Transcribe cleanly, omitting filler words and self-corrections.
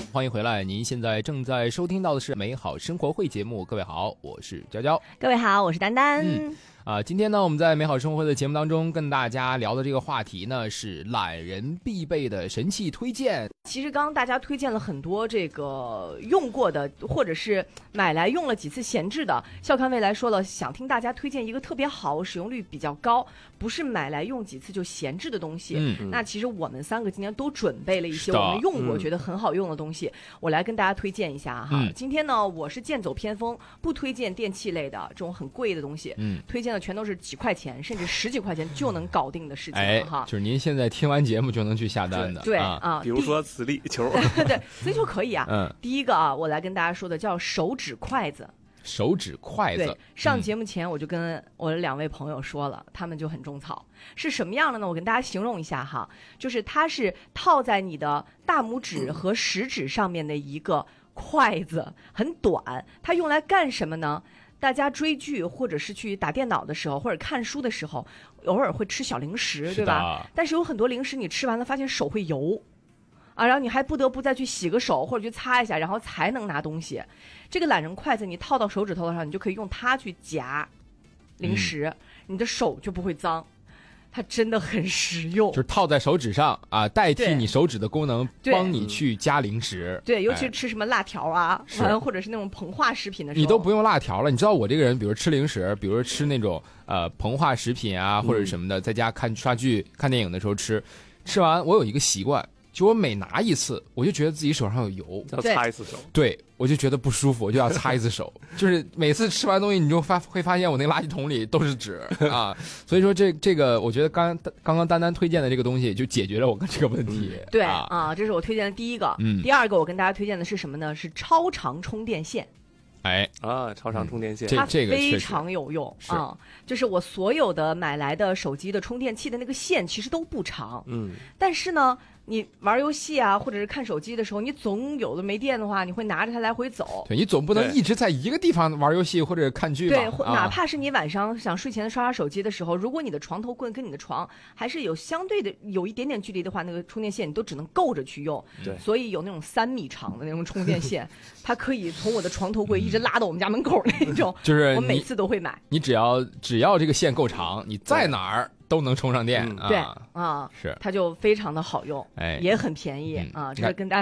欢迎回来。您现在正在收听到的是美好生活会节目。各位好，我是娇娇。 各位好，我是丹丹。 今天呢，我们在美好生活的节目当中跟大家聊的这个话题呢，是懒人必备的神器推荐。 其实刚刚大家推荐了很多这个用过的，或者是买来用了几次闲置的。笑看未来说了，想听大家推荐一个特别好、使用率比较高，不是买来用几次就闲置的东西。那其实我们三个今天都准备了一些我们用过、觉得很好用的东西，我来跟大家推荐一下哈。今天呢，我是剑走偏锋，不推荐电器类的这种很贵的东西，推荐的全都是几块钱甚至10几块钱就能搞定的事情哈。 就是您现在听完节目就能去下单的。 对啊， 比如说磁力球， 对，所以就可以啊。第一个啊，我来跟大家说的叫手指筷子。 手指筷子， 对，上节目前我就跟我的2位朋友说了，他们就很种草。是什么样的呢？我跟大家形容一下哈，就是它是套在你的大拇指和食指上面的一个筷子，很短。它用来干什么呢？大家追剧或者是去打电脑的时候，或者看书的时候，偶尔会吃小零食，对吧？但是有很多零食你吃完了发现手会油啊，然后你还不得不再去洗个手或者去擦一下，然后才能拿东西。这个懒人筷子你套到手指头上，你就可以用它去夹零食，你的手就不会脏。它真的很实用， 就是套在手指上啊，代替你手指的功能，帮你去夹零食。 对，尤其是吃什么辣条啊，或者是那种膨化食品的时候， 你都不用辣条了。你知道我这个人，比如吃零食，比如吃那种膨化食品啊，或者什么的，在家刷剧、看电影的时候吃完，我有一个习惯。就我每拿一次，我就觉得自己手上有油， 要擦一次手。 对，我就觉得不舒服，我就要擦一次手。就是每次吃完东西，你就会发现我那个垃圾桶里都是纸啊。所以说这个，我觉得刚刚丹丹推荐的这个东西就解决了我这个问题。 对啊，这是我推荐的第一个。第二个我跟大家推荐的是什么呢？是超长充电线。 超长充电线， 它非常有用啊！就是我所有的买来的手机的充电器的那个线其实都不长，但是呢，你玩游戏啊，或者是看手机的时候，你总有的没电的话，你会拿着它来回走。 对，你总不能一直在一个地方玩游戏或者看剧吧？ 对，哪怕是你晚上想睡前刷手机的时候，如果你的床头柜跟你的床还是有相对的有一点点距离的话，那个充电线你都只能够着去用。 对， 所以有那种3米长的那种充电线，它可以从我的床头柜一直拉到我们家门口那种。 就是我每次都会买。 你只要这个线够长，你在哪儿都能充上电。 对啊， 是， 它就非常的好用，也很便宜啊。这是跟大家